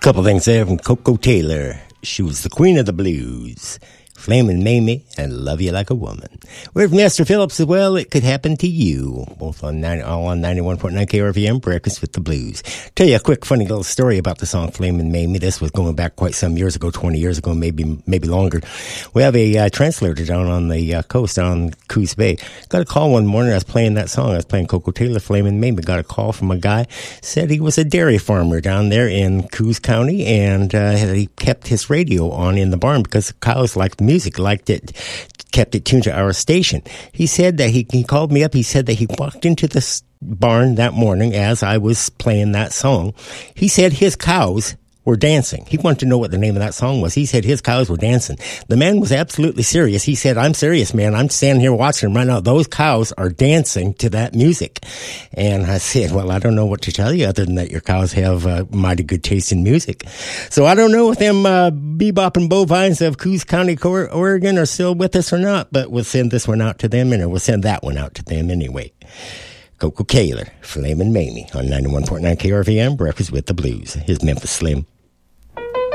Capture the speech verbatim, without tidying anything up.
Couple things there from Coco Taylor. She was the queen of the blues. Flamin' Mamie and Love You Like a Woman. We're from Esther Phillips as well. It could happen to you. Both on nine, all on ninety-one point nine K R V M, Breakfast with the Blues. Tell you a quick, funny little story about the song Flamin' Mamie. This was going back quite some years ago, twenty years ago, maybe maybe longer. We have a uh, translator down on the uh, coast, down on Coos Bay. Got a call one morning. I was playing that song. I was playing Coco Taylor, Flamin' Mamie. Got a call from a guy. Said he was a dairy farmer down there in Coos County, and uh, he kept his radio on in the barn because the cows liked the music, liked it, kept it tuned to our station. He said that he, he called me up. He said that he walked into the barn that morning as I was playing that song. He said his cows were dancing. He wanted to know what the name of that song was. He said his cows were dancing. The man was absolutely serious. He said, I'm serious, man. I'm standing here watching them right now. Those cows are dancing to that music. And I said, well, I don't know what to tell you other than that your cows have uh, mighty good taste in music. So I don't know if them uh, bebop and bovines of Coos County, Oregon are still with us or not, but we'll send this one out to them, and we'll send that one out to them anyway. Coco Taylor, Flamin' Mamie on ninety-one point nine K R V M, Breakfast with the Blues. Here's Memphis Slim.